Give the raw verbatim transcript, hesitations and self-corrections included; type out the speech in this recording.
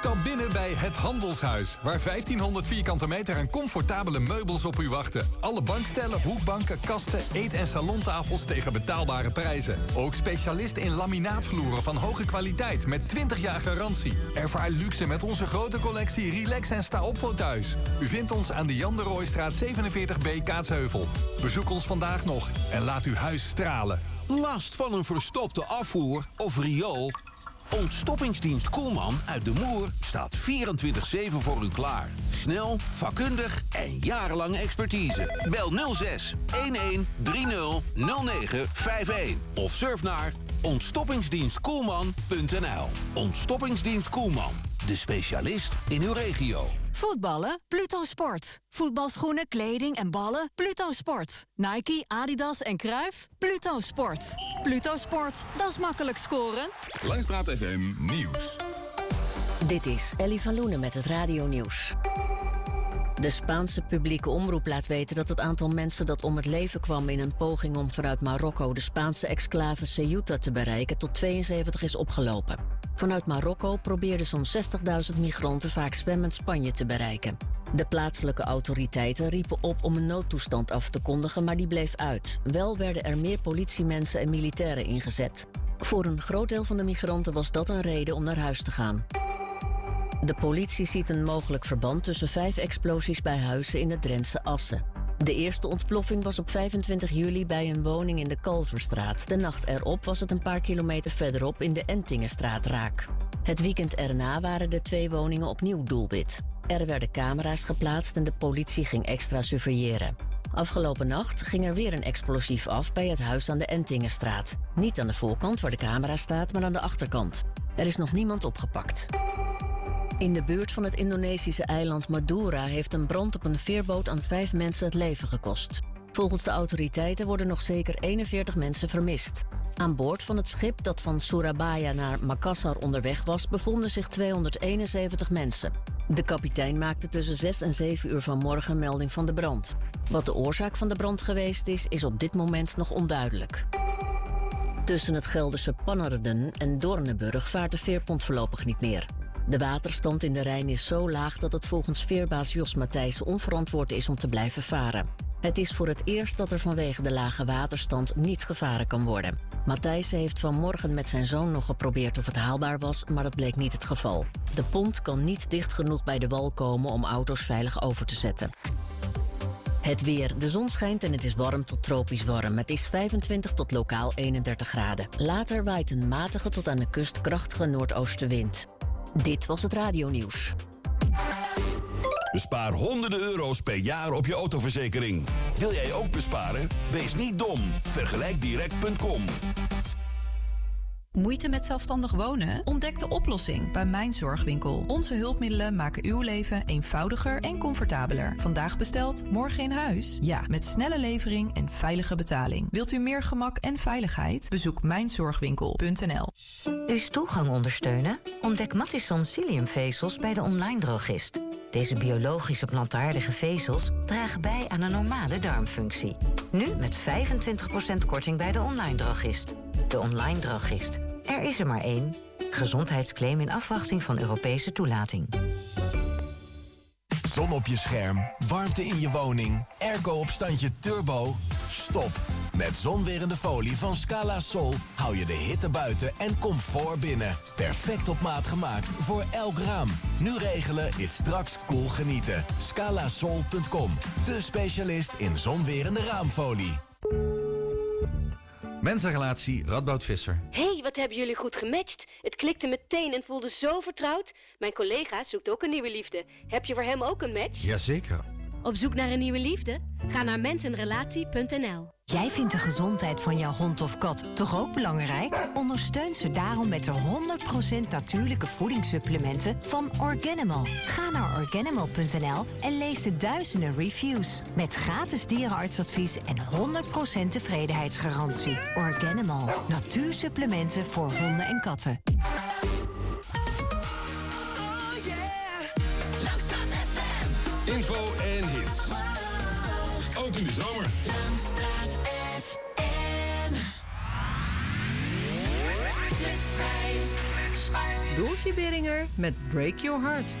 Stap binnen bij Het Handelshuis, waar vijftienhonderd vierkante meter aan comfortabele meubels op u wachten. Alle bankstellen, hoekbanken, kasten, eet- en salontafels tegen betaalbare prijzen. Ook specialist in laminaatvloeren van hoge kwaliteit met twintig jaar garantie. Ervaar luxe met onze grote collectie Relax en Sta op fauteuils. U vindt ons aan de Jan de Rooistraat zevenenveertig B Kaatsheuvel. Bezoek ons vandaag nog en laat uw huis stralen. Last van een verstopte afvoer of riool? Ontstoppingsdienst Koelman uit De Moer staat vierentwintig zeven voor u klaar. Snel, vakkundig en jarenlange expertise. Bel nul zes een een drie nul nul negen vijf een of surf naar ontstoppingsdienst koelman punt n l. Ontstoppingsdienst Koelman, de specialist in uw regio. Voetballen? Pluto Sport. Voetbalschoenen, kleding en ballen? Pluto Sport. Nike, Adidas en Cruijff? Pluto Sport. Pluto Sport, dat is makkelijk scoren. Langstraat F M Nieuws. Dit is Ellie van Loenen met het Radio Nieuws. De Spaanse publieke omroep laat weten dat het aantal mensen dat om het leven kwam in een poging om vanuit Marokko de Spaanse exclave Ceuta te bereiken tot tweeënzeventig is opgelopen. Vanuit Marokko probeerden zo'n zestigduizend migranten vaak zwemmend Spanje te bereiken. De plaatselijke autoriteiten riepen op om een noodtoestand af te kondigen, maar die bleef uit. Wel werden er meer politiemensen en militairen ingezet. Voor een groot deel van de migranten was dat een reden om naar huis te gaan. De politie ziet een mogelijk verband tussen vijf explosies bij huizen in het Drentse Assen. De eerste ontploffing was op vijfentwintig juli bij een woning in de Kalverstraat. De nacht erop was het een paar kilometer verderop in de Entingenstraat raak. Het weekend erna waren de twee woningen opnieuw doelwit. Er werden camera's geplaatst en de politie ging extra surveilleren. Afgelopen nacht ging er weer een explosief af bij het huis aan de Entingenstraat. Niet aan de voorkant waar de camera staat, maar aan de achterkant. Er is nog niemand opgepakt. In de buurt van het Indonesische eiland Madura heeft een brand op een veerboot aan vijf mensen het leven gekost. Volgens de autoriteiten worden nog zeker eenenveertig mensen vermist. Aan boord van het schip dat van Surabaya naar Makassar onderweg was, bevonden zich tweehonderdeenenzeventig mensen. De kapitein maakte tussen zes en zeven uur vanmorgen melding van de brand. Wat de oorzaak van de brand geweest is, is op dit moment nog onduidelijk. Tussen het Gelderse Pannerden en Doornenburg vaart de veerpont voorlopig niet meer. De waterstand in de Rijn is zo laag dat het volgens veerbaas Jos Matthijssen onverantwoord is om te blijven varen. Het is voor het eerst dat er vanwege de lage waterstand niet gevaren kan worden. Matthijssen heeft vanmorgen met zijn zoon nog geprobeerd of het haalbaar was, maar dat bleek niet het geval. De pont kan niet dicht genoeg bij de wal komen om auto's veilig over te zetten. Het weer. De zon schijnt en het is warm tot tropisch warm. Het is vijfentwintig tot lokaal eenendertig graden. Later waait een matige tot aan de kust krachtige noordoostenwind. Dit was het radionieuws. Bespaar honderden euro's per jaar op je autoverzekering. Wil jij ook besparen? Wees niet dom. Vergelijk direct punt com. Moeite met zelfstandig wonen? Ontdek de oplossing bij Mijn Zorgwinkel. Onze hulpmiddelen maken uw leven eenvoudiger en comfortabeler. Vandaag besteld, morgen in huis? Ja, met snelle levering en veilige betaling. Wilt u meer gemak en veiligheid? Bezoek mijn zorgwinkel punt n l. Uw stoelgang ondersteunen? Ontdek Matisson Psylliumvezels bij de online drogist. Deze biologische plantaardige vezels dragen bij aan een normale darmfunctie. Nu met vijfentwintig procent korting bij de online drogist. De online drogist. Er is er maar één. Gezondheidsclaim in afwachting van Europese toelating. Zon op je scherm, warmte in je woning, airco op standje turbo. Stop. Met zonwerende folie van Scala Sol hou je de hitte buiten en comfort binnen. Perfect op maat gemaakt voor elk raam. Nu regelen is straks cool genieten. scala sol punt com, de specialist in zonwerende raamfolie. Mensenrelatie Radboud Visser. Hé, hey, wat hebben jullie goed gematcht. Het klikte meteen en voelde zo vertrouwd. Mijn collega zoekt ook een nieuwe liefde. Heb je voor hem ook een match? Jazeker. Op zoek naar een nieuwe liefde? Ga naar mensenrelatie punt n l. Jij vindt de gezondheid van jouw hond of kat toch ook belangrijk? Ondersteun ze daarom met de honderd procent natuurlijke voedingssupplementen van Organimal. Ga naar organimal punt n l en lees de duizenden reviews. Met gratis dierenartsadvies en honderd procent tevredenheidsgarantie. Organimal. Natuursupplementen voor honden en katten. Info en hits. Ook in de zomer. Langstraat F M. Flits vijf. Doe Elsje Beringer met Break Your Heart.